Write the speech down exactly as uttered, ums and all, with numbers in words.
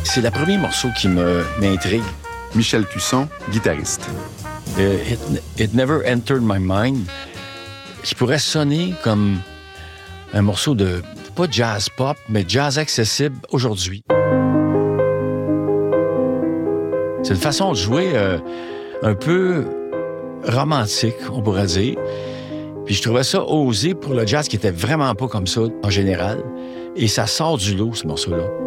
C'est le premier morceau qui me, m'intrigue. Michel Cusson, guitariste. Uh, it, it Never Entered My Mind, qui pourrait sonner comme un morceau de, pas jazz pop, mais jazz accessible aujourd'hui. C'est une façon de jouer euh, un peu romantique, on pourrait dire. Puis je trouvais ça osé pour le jazz qui était vraiment pas comme ça en général. Et ça sort du lot, ce morceau-là.